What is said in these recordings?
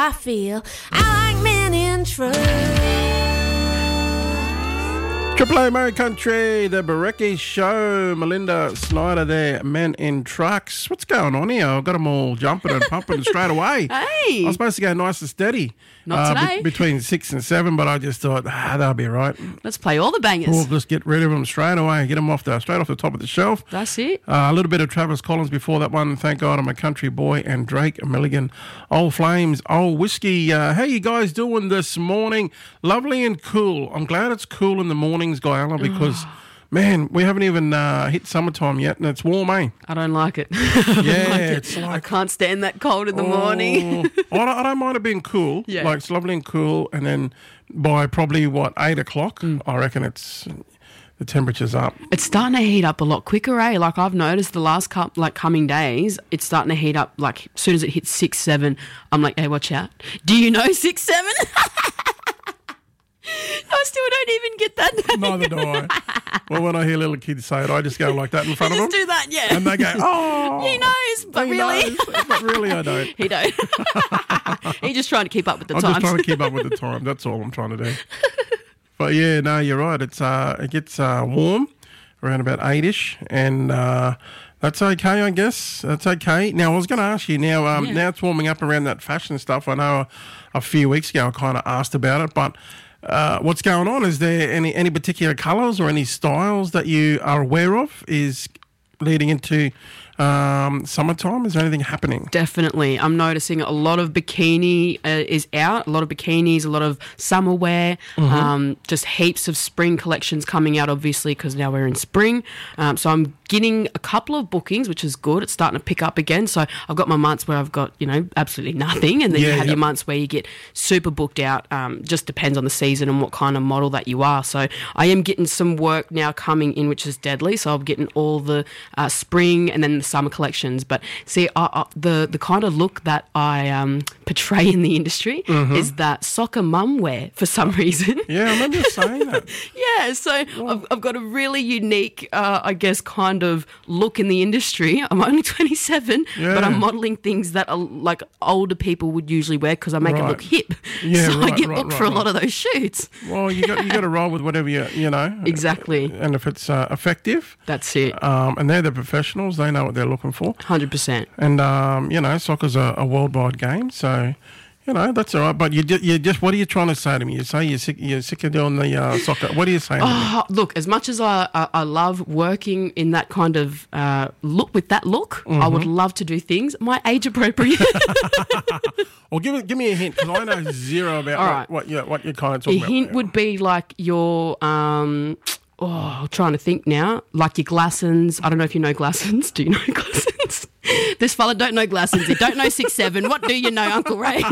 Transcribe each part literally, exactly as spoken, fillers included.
I feel I like men in truth. Triple A Murray Country, the Barecki Show, Melinda Snyder there, Men in Trucks. What's going on here? I've got them all jumping and pumping straight away. Hey. I was supposed to go nice and steady. Not uh, today. Be- between six and seven, but I just thought, ah, that'll be right. Let's play all the bangers. We'll just get rid of them straight away, get them off the, straight off the top of the shelf. That's it. Uh, a little bit of Travis Collins before that one. Thank God I'm a country boy. And Drake Milligan, Old Flames, Old Whiskey. Uh, how you guys doing this morning? Lovely and cool. I'm glad it's cool in the mornings, Guyala, because... Man, we haven't even uh, hit summertime yet, and it's warm, eh? I don't like it. Yeah, like it. it's like... I can't stand that cold in the oh, morning. I, don't, I don't mind it being cool. Yeah. Like, it's lovely and cool, and then by probably, what, eight o'clock, mm. I reckon it's... The temperature's up. It's starting to heat up a lot quicker, eh? Like, I've noticed the last couple, like, coming days, it's starting to heat up, like, as soon as it hits six, seven, I'm like, hey, watch out. Do you know six, seven? I still don't even get that. Neither do I. Well, when I hear little kids say it, I just go like that in front you of them. just do that, yeah. And they go, oh. He knows, but he really. Knows, but really I don't. He don't. He's just trying to keep up with the I'm times. just trying to keep up with the time. That's all I'm trying to do. But, yeah, no, you're right. It's uh, It gets uh, warm around about eight-ish, and uh, that's okay, I guess. That's okay. Now, I was going to ask you, now um, yeah. now it's warming up around that fashion stuff. I know a, a few weeks ago I kind of asked about it, but... Uh, what's going on? Is there any, any particular colours or any styles that you are aware of is leading into um, summertime? Is there anything happening? Definitely. I'm noticing a lot of bikini uh, is out, a lot of bikinis, a lot of summer wear, mm-hmm. um, just heaps of spring collections coming out, obviously, because now we're in spring. Um, so I'm getting a couple of bookings, which is good. It's starting to pick up again. So I've got my months where I've got, you know, absolutely nothing. And then yeah, you have yeah. your months where you get super booked out. Um, just depends on the season and what kind of model that you are. So I am getting some work now coming in, which is deadly. So I'm getting all the uh, spring and then the summer collections. But see, I, I, the, the kind of look that I um, portray in the industry mm-hmm. is that soccer mum wear for some reason. Yeah, I remember saying that. Yeah, so I've, I've got a really unique, uh, I guess, kind of look in the industry. I'm only twenty-seven, yeah. but I'm modelling things that are like older people would usually wear because I make right. it look hip. Yeah, so right, I get right, booked right, for right. a lot of those shoots. Well, you got you got to roll with whatever you you know. Exactly. And if it's uh, effective, that's it. Um, and they're the professionals; they know what they're looking for. one hundred percent. And um, you know, soccer's a, a worldwide game, so. You know, that's all right. But you, you just, what are you trying to say to me? You say you're sick, you're sick of doing the uh, soccer. What are you saying to oh, me? Look, as much as I, I, I love working in that kind of uh, look, with that look, mm-hmm. I would love to do things my age appropriate. Well, give it, give me a hint, because I know zero about all what, right. what, you're, what you're kind of talking a about. A hint would be like your... Um, Oh, I'm trying to think now. Like your Glassons. I don't know if you know Glassons. Do you know Glassons? This fella don't know Glassons. He don't know six seven. What do you know, Uncle Ray?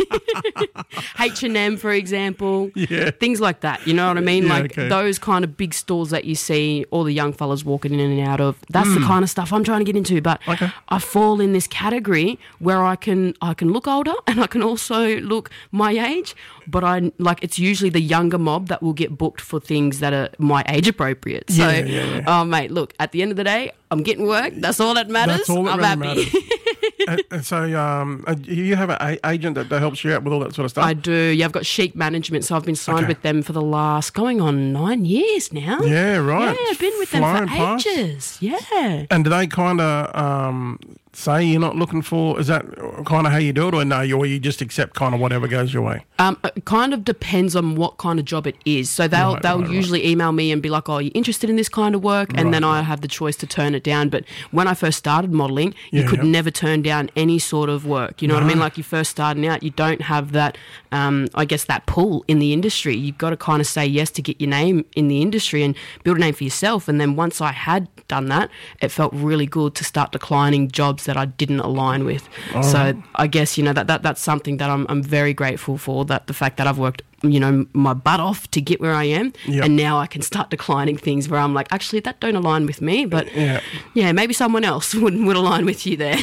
H and M, for example. Yeah. Things like that. You know what I mean? Yeah, like okay. those kind of big stores that you see all the young fellas walking in and out of. That's mm. the kind of stuff I'm trying to get into. But okay. I fall in this category where I can I can look older and I can also look my age. But I like it's usually the younger mob that will get booked for things that are my age appropriate. So, yeah, yeah, yeah. oh mate, look, at the end of the day, I'm getting work. That's all that matters. That's all that I'm really happy. matters. and, and so, um, you have an a- agent that, that helps you out with all that sort of stuff? I do. Yeah, I've got Chic Management, so I've been signed okay. with them for the last going on nine years now. Yeah, right. Yeah, I've been with them Flying for past. ages. Yeah. And do they kind of um, say you're not looking for? Is that kind of how you do it, or no? You or you just accept kind of whatever goes your way? Um, it kind of depends on what kind of job it is. So they'll Right, they'll right, usually right. email me and be like, "Oh, you're interested in this kind of work?" And Right, then I right. have the choice to turn it down. But when I first started modelling, you Yeah, could yeah. never turn down any sort of work. You know what I mean? No. Like you first starting out, you don't have that. Um, I guess that pull in the industry. You've got to kind of say yes to get your name in the industry and build a name for yourself. And then once I had done that, it felt really good to start declining jobs that I didn't align with. Oh. So I guess you know that, that that's something that I'm I'm very grateful for. That the fact that I've worked you know my butt off to get where I am, yep. and now I can start declining things where I'm like, actually that don't align with me, but yeah, yeah maybe someone else would would align with you there.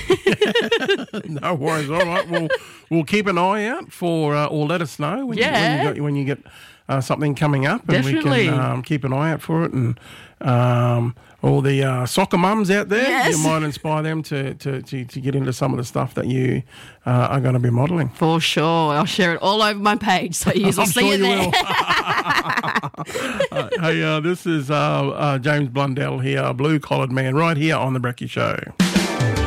No worries. All right, we'll we'll keep an eye out for uh, or let us know when Yeah. you, when you, got, when you get uh, something coming up, and Definitely. we can um, keep an eye out for it and. Um, all the uh, soccer mums out there. Yes. You might inspire them to, to, to, to get into some of the stuff that you uh, are going to be modelling. For sure. I'll share it all over my page so you will I'm see sure it you there. will. uh, hey, uh, this is uh, uh, James Blundell here, a blue-collared man, right here on The Brekkie Show.